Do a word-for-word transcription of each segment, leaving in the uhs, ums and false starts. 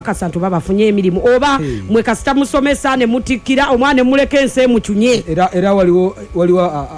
kasantu baba funye emirimu oba hey. Mwe kasita musomesa ne mutikira omwana muleke ense muchunye era era waliwo waliwo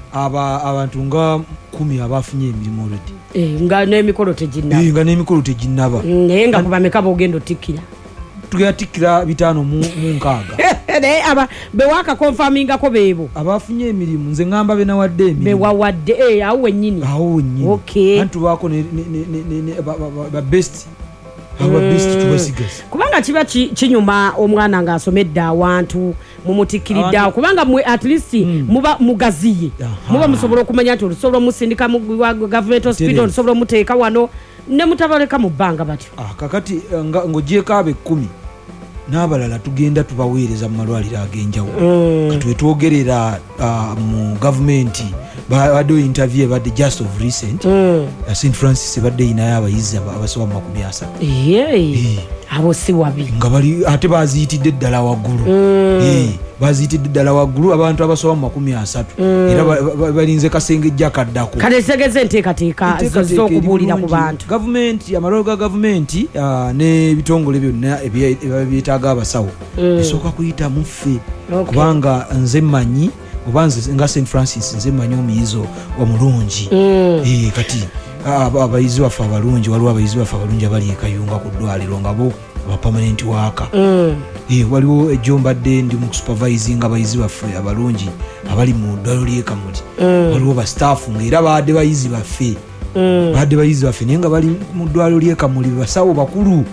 aba abantu nga kumi abafunye emirimu already eh nga n'emikolo tejinnaba eh nga n'emikolo tejinnaba naye nga kuba mekaba ogendo tikira tugatikira bitano mu nkaaga ne aba bewaka confirminga ko bebo abafunye emirimu nze ngamba bena wadde emirimu bewawadde eh awo nyinyi awo nyinyi okay antu bako ne ne ba best aba best tubasigas kubanga kiba kinyuma omwana nga asomedde awantu mumutikirida kubanga mwe at least mm. muba mugaziye muba musobola okumanya nti olusobola musindika mu government hospital olusobola muteeka wano ne mutabaleka mu banga batyo ah kakati ngojeka abe kumi n'abalala tugenda tubaweereza mu malwaliro ag'enjawulo mm. katwe twogerera uh, mu government badde interview badde just of recent mm. uh, Saint Francis badde inayo abayizi abasoba mu makumi asatu yeah. abo si wabi nga bali ate baziyitidde ddala waggulu mm. eh baziyitidde ddala waggulu abantu abasoba mu makumi asatu mm. era balinze kasengejja kaddako kale segeze nteekateeka z'okubuulira ku bantu government amalwaliro ga government uh, ne bitongole byonna ebyetaaga abasawo mm. esooka kuyita muffe okay. kubanga nze mmanyi obanze nga Saint Francis nze mmanyi omuyizo omulungi mm. eh kati abayizi baffe abalungi waliwo abayizi baffe abalungi abali ekayunga ku ddwaliro nga bo aba permanent worker mm. eh waliwo ejombadde ndi mu supervising abayizi baffe abalungi abali mu ddwaliro ly'Ekamuli mm. waliwo ba staff ngera baadde bayizi baffe mm. baadde bayizi baffe nenga bali mu ddwaliro ly'Ekamuli basawo bakulu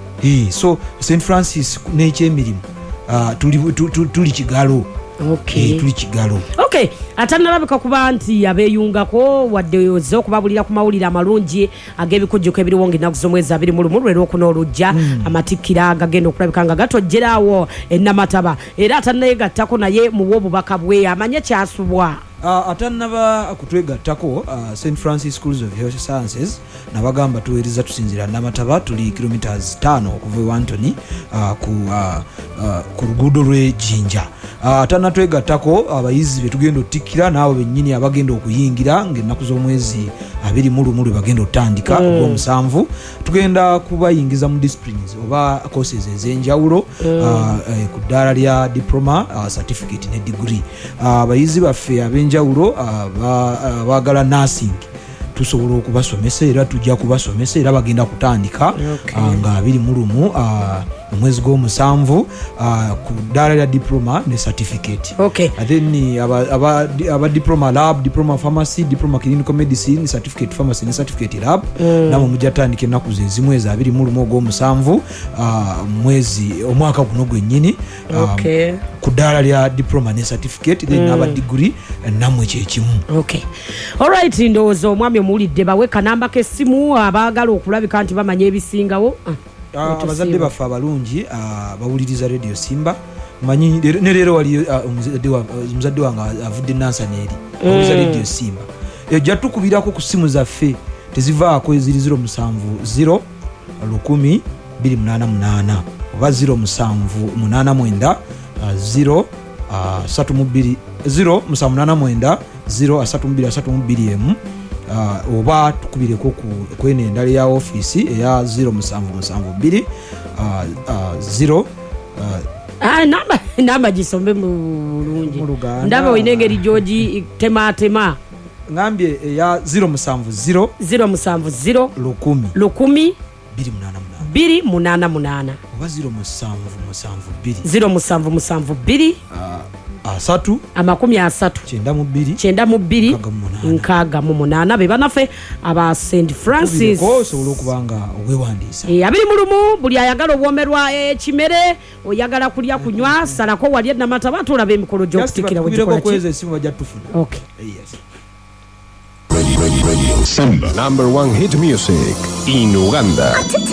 eh so Saint Francis n'ekyemirimu uh, tuli tuli kigalo okay tuli kigalo okay atanalabika kuba nti abeyungako wadde ozo kubabulira ku mawulire amalungi ag'ebikujjuko ebiriwo ng'ennaku z'omwezi abiri mu lumu lwera okunoolujja mm. amatikira gagenda okulabika nga gatojjerawo ennamataba era atanayegattako naye muwa obubaka bwe amanye kyasubwa Uh, atanaba kutwegattako uh, Saint Francis Schools of Health Sciences nabagamba tuweereza tusinzira namataba tuli kilometers tano okuva Wantoni uh, ku uh, uh, ku luguudo lwe Jinja uh, atanatwegattako abayizi betugenda otikira naawe bennyini abagenda okuyingira ng'ennaku z'omwezi abiri mu lumu lwe bagenda otandika mm. ogw'omusanvu tugenda kubayingiza mu disciplines oba courses ez'enjawulo mm. uh, uh, ku ddaala lya diploma uh, certificate ne degree abayizi uh, baffe abe njawulo abagala nursing tusobola okubasomesa era tujja kubasomesa era bagenda kutandika okay. uh, nga abiri mu lumu uh, omwezi gw'omusanvu uh, ku ddaala lya diploma ne certificate okay. and then aba, aba, aba diploma lab diploma pharmacy diploma clinical medicine certificate pharmacy ne certificate lab mm. namwe mujja tandika ennaku zezimwezi abiri mu lumu ogw'omusanvu uh, mwezi omwaka guno gwennyini um, okay. ku ddaala lya diploma ne certificate then mm. aba degree namwe kyekimu okay. alright ndowooza omwami omuwulidde bawe kanamba k'essimu abaagala okulabika nti bamanya ebisingawo uh. abazadde baffe abalungi bawuliriza radio Simba manyi ne leero wali omuzadde wange avudde Nansaneeri awuliriza radio Simba ejja tukubirako ku ssimu zaffe tezivaako eziri zero musanvu zero lukumi bbiri munaana munaana oba zero musanvu munaana mwenda zero asatu mu bbiri zero musanvu munaana mwenda zero asatu mu bbiri asatu mu bbiri emu Uh, oba tukubireko ku eno endala ya office eya zero musanvu musanvu bbiri uh, uh, zero uh, ah, namba namba gisombe mu bulungi ndaba oyina engeri George tema tema ngambye eya zero musanvu zero zero musanvu zero lukumi lukumi bbiri munaana munaana bbiri munaana munaana oba zero musanvu musanvu bbiri zero musanvu musanvu bbiri uh, asatu amakumi asatu kyenda mu bbiri kyenda mu bbiri nkaaga mu munaana be banaffe aba Saint Francis osobola okubanga weewandiisa e, abiri mu lumu buli ayagala obwomerwa ekimere oyagala kulya kunywa salako wali ennamataba tulaba emikolo gy'okutikira wegikola esimu bajja tufuna okay. yes. Radio, radio, radio. Simba, number one hit music in Uganda.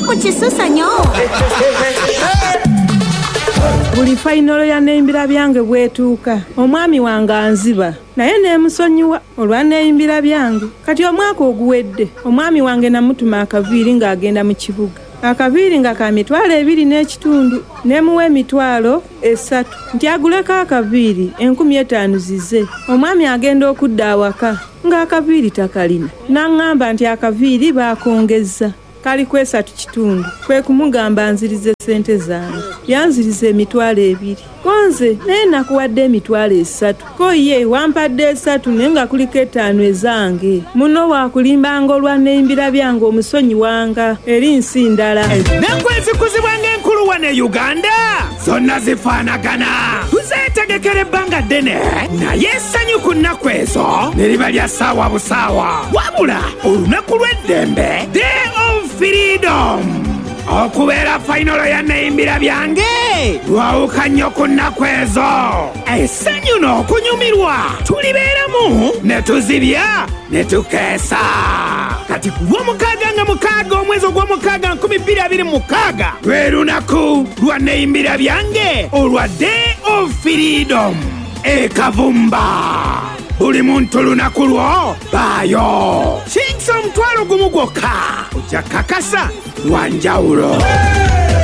Buli fainolo ya neimbira byange bwetuuka omwami wange anziba naye nemusonyiwa olwa neimbira byange kati omwaka oguwedde omwami wange namutuma akaviiri ng'agenda mu kibuga akaviiri nga ka mitwalo ebiri n'ekitundu nemuwa emitwalo esatu nti aguleko akaviiri enkumi etaano zize omwami agenda okudda awaka ng'akaviiri takalina n'aŋŋamba nti akaviiri baakongezza kali kwesatu kitundu kwe kumugamba nzirize sente zange yanziriza emitwalo ebiri konze naye nakuwadde emitwalo esatu ko ye wampadde esatu naye nga kuliko etaano ezange muno waakulimbanga olwanneyimbira byange omusonyi wanga eri nsi ndala ennaku ezikuzibwa ng'enkulu wane uganda zonna zifaanagana tuzeetegekera ebbanga ddene naye essanyu ku nnaku ezo ne liba lya ssaawa busaawa wabula olunaku lw'eddembe day of freedom okubeera fayinolo ya neyimbira byange lwawuka nnyo ku nnaku ezo essanyu n'okunyumirwa tulibeeramu ne tuzibya ne tukeesa kati ku lw'omukaaga nga mukaaga omwezi ogw'omukaaga nkumi bbiri abiri mu mukaaga lwe lunaku lwa neyimbira byange olwa day of freedom ekavumba buli muntu lunaku lwo baayo kingisa omutwalo gumu gwokka ojja kakasa lwa njawulo.